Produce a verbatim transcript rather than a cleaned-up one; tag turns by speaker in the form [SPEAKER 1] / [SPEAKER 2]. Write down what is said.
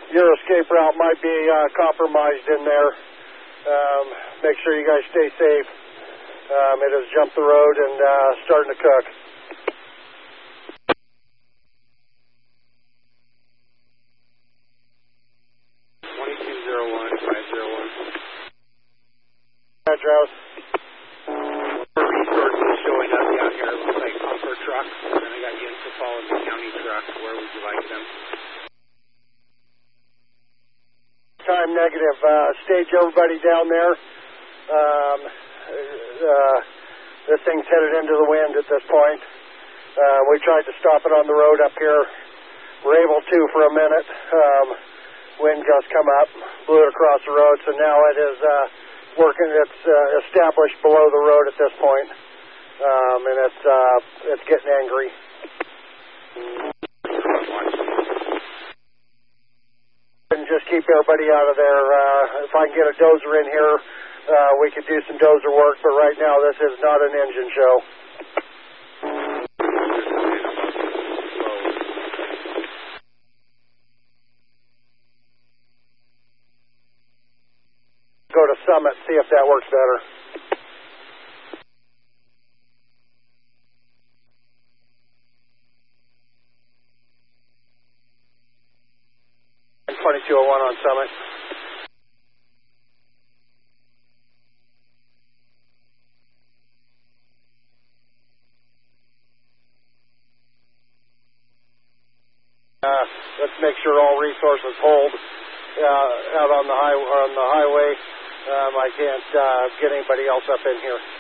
[SPEAKER 1] your escape route might be uh, compromised in there. Um, make sure you guys stay safe. Um, it has jumped the road and uh, starting to cook.
[SPEAKER 2] twenty-two oh one, five oh one.
[SPEAKER 1] Address.
[SPEAKER 2] Resources showing up down here. It looks like pumper trucks. And then I got Uinta Falls County truck. Where would you like them?
[SPEAKER 1] Time negative. Uh, stage everybody down there. Um, uh, this thing's headed into the wind at this point. Uh, we tried to stop it on the road up here. We're able to for a minute. Um, wind gusts come up, blew it across the road, so now it is uh, working. It's uh, established below the road at this point, um, and it's uh, it's getting angry. And just keep everybody out of there. Uh, if I can get a dozer in here, uh, we could do some dozer work, but right now this is not an engine show. Go to Summit, see if that works better. twenty-two oh one on Summit. Uh, let's make sure all resources hold uh, out on the high on the highway. Um, I can't uh, get anybody else up in here.